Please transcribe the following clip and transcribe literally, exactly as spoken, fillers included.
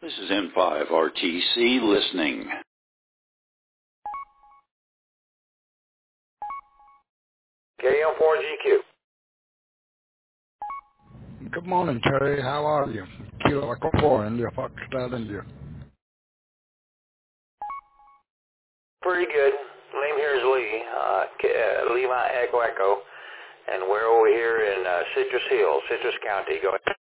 This is N five R T C listening. K M four G Q. Good morning, Terry. How are you? Kilo Echo four, India, Foxtrot, India. Pretty good. Name here is Lee. Uh, K- uh, Lima Echo Echo. And we're over here in uh, Citrus Hills, Citrus County. Go ahead.